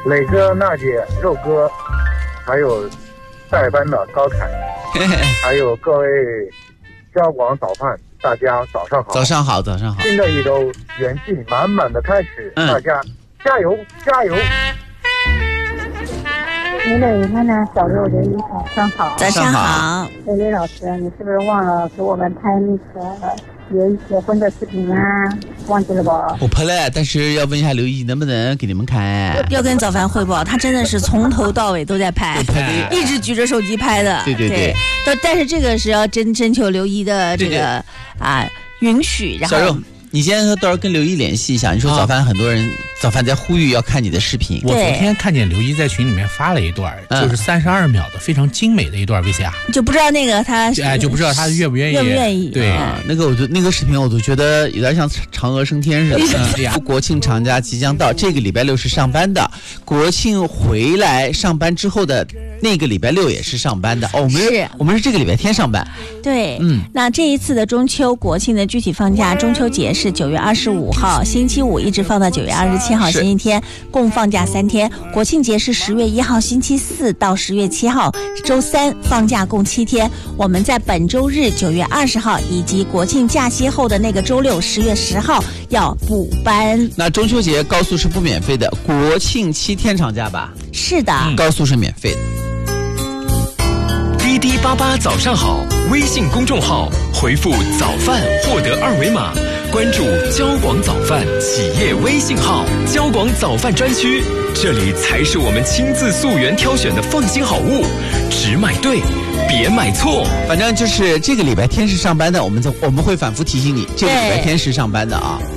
磊哥、娜姐、肉哥，还有代班的高凯，还有各位交广早饭，大家早上好。 早上好，早上好。 新的一周元气满满的开始，大家加油加油！ 雷雷、娜娜、小六、刘一，早上好。 早上好。 雷雷老师，你是不是忘了给我们拍那个刘一结婚的视频啊？忘记了吧？ 我拍了，但是要问一下刘一能不能给你们看。 要跟早饭汇报，他真的是从头到尾都在拍，一直举着手机拍的。 对。 但是这个是要征求刘一的这个允许，然后。 小肉，你今天到时候跟刘一联系一下，你说早饭很多人早饭在呼吁要看你的视频。 我昨天看见刘一在群里面发了一段，就是32秒的非常精美的一段 VCR， 就不知道那个他就不知道他愿不愿意。对， 那个视频我都觉得有点像嫦娥升天似的。国庆长假即将到，这个礼拜六是上班的，国庆回来上班之后的那个礼拜六也是上班的。我们是这个礼拜天上班。 对，那这一次的中秋国庆的具体放假，中秋节是9月25号星期五，一直放到9月27号星期天，共放假3天。国庆节是10月1号星期四到10月7号周三，放假共7天。我们在本周日9月20号以及国庆假期后的那个周六10月10号要补班。 那中秋节高速是不免费的，国庆7天长假吧？ 是的， 高速是免费的。 滴滴八八早上好，微信公众号回复早饭获得2维码，关注交广早饭企业微信号，交广早饭专区，这里才是我们亲自溯源挑选的放心好物，只买对别买错。 反正就是这个礼拜天是上班的，我们会反复提醒你，这个礼拜天是上班的啊。